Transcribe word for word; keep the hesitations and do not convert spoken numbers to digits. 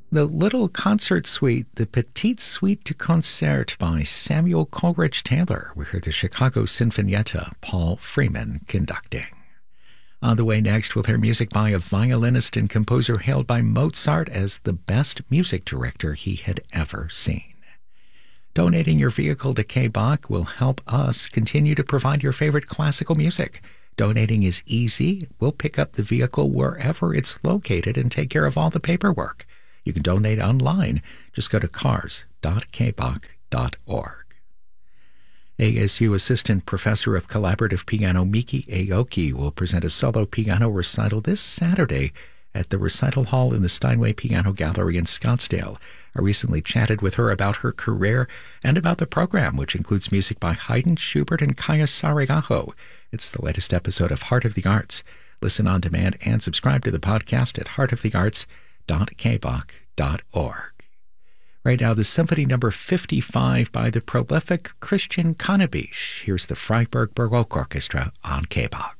The Little Concert Suite, the Petite Suite de Concert by Samuel Coleridge Taylor. We heard the Chicago Sinfonietta, Paul Freeman conducting. On the way next, we'll hear music by a violinist and composer hailed by Mozart as the best music director he had ever seen. Donating your vehicle to K-Bach will help us continue to provide your favorite classical music. Donating is easy. We'll pick up the vehicle wherever it's located and take care of all the paperwork. You can donate online. Just go to cars dot k bach dot org. A S U Assistant Professor of Collaborative Piano Miki Aoki will present a solo piano recital this Saturday at the Recital Hall in the Steinway Piano Gallery in Scottsdale. I recently chatted with her about her career and about the program, which includes music by Haydn, Schubert, and Kaya Sarayaho. It's the latest episode of Heart of the Arts. Listen on demand and subscribe to the podcast at heart of the arts dot k bach dot org. Right now, the Symphony Number fifty-five by the prolific Christian Kanabish. Here's the Freiburg Baroque Orchestra on K-Bach.